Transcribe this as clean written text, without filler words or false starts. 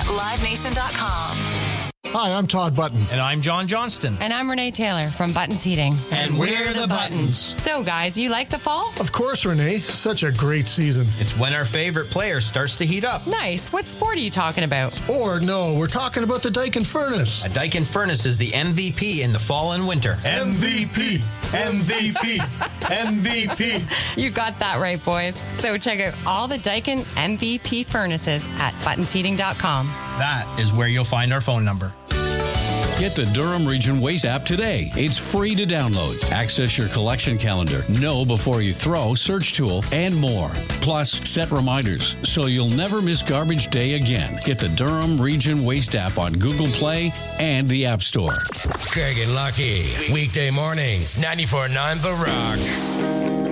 livenation.com. Hi, I'm Todd Button. And I'm John Johnston. And I'm Renee Taylor from Buttons Heating. And we're the Buttons. So, guys, you like the fall? Of course, Renee. Such a great season. It's when our favorite player starts to heat up. Nice. What sport are you talking about? Or, no, we're talking about the Daikin Furnace. A Daikin Furnace is the MVP in the fall and winter. MVP! MVP! MVP! You got that right, boys. So check out all the Daikin MVP furnaces at buttonsheating.com. That is where you'll find our phone number. Get the Durham Region Waste app today. It's free to download. Access your collection calendar, know before you throw, search tool, and more. Plus, set reminders so you'll never miss garbage day again. Get the Durham Region Waste app on Google Play and the App Store. Craig and Lucky, weekday mornings, 94.9 The Rock.